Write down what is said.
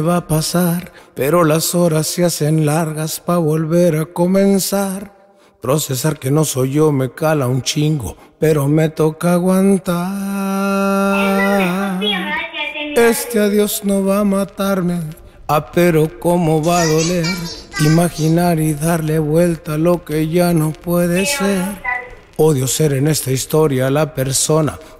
va a pasar, pero las horas se hacen largas pa' volver a comenzar. Procesar que no soy yo me cala un chingo, pero me toca aguantar. Este adiós no va a matarme, pero cómo va a doler. Imaginar y darle vuelta a lo que ya no puede ser. Odio ser en esta historia la persona